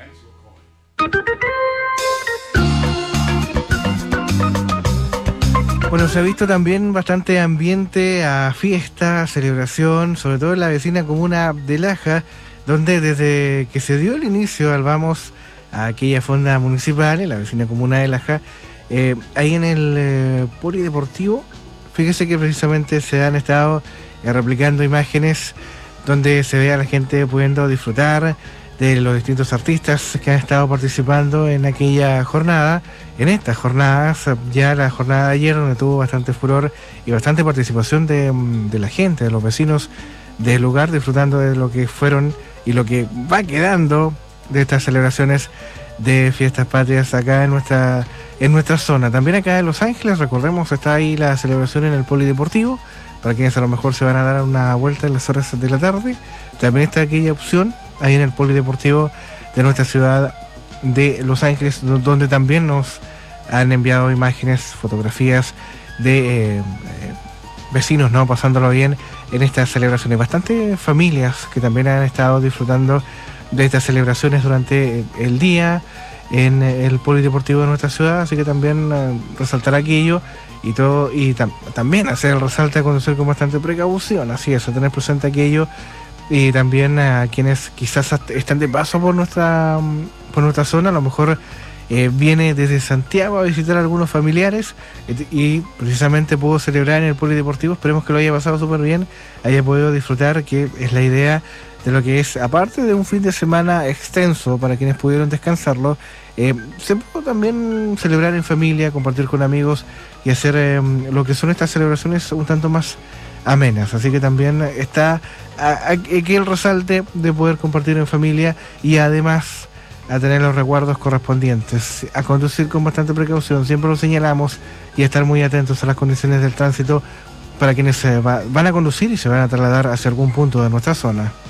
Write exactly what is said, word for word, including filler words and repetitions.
Bueno, se ha visto también bastante ambiente a fiesta, celebración, sobre todo en la vecina comuna de Laja, donde desde que se dio el inicio al vamos a aquella fonda municipal, en la vecina comuna de Laja, eh, ahí en el eh, polideportivo, fíjese que precisamente se han estado eh, replicando imágenes donde se ve a la gente pudiendo disfrutar de los distintos artistas que han estado participando en aquella jornada. En estas jornadas, ya la jornada de ayer, donde tuvo bastante furor y bastante participación de, de la gente, de los vecinos del lugar, disfrutando de lo que fueron y lo que va quedando de estas celebraciones de fiestas patrias acá en nuestra en nuestra zona. También acá en Los Ángeles, recordemos, está ahí la celebración en el polideportivo, para quienes a lo mejor se van a dar una vuelta en las horas de la tarde. También está aquella opción ahí en el polideportivo de nuestra ciudad de Los Ángeles, donde también nos han enviado imágenes, fotografías de eh, eh, vecinos, ¿no?, pasándolo bien en estas celebraciones. Bastantes familias que también han estado disfrutando de estas celebraciones durante el día en el polideportivo de nuestra ciudad, así que también eh, resaltar aquello y todo, y tam- también hacer el resalte a conducir con bastante precaución, así es, a tener presente aquello. Y también a quienes quizás están de paso por nuestra por nuestra zona, a lo mejor eh, viene desde Santiago a visitar a algunos familiares y precisamente pudo celebrar en el polideportivo. Esperemos que lo haya pasado súper bien, haya podido disfrutar, que es la idea de lo que es, aparte de un fin de semana extenso para quienes pudieron descansarlo, eh, se pudo también celebrar en familia, compartir con amigos y hacer eh, lo que son estas celebraciones un tanto más amenas. Así que también está aquí el resalte de poder compartir en familia y además a tener los recuerdos correspondientes, a conducir con bastante precaución, siempre lo señalamos, y a estar muy atentos a las condiciones del tránsito para quienes se va, van a conducir y se van a trasladar hacia algún punto de nuestra zona.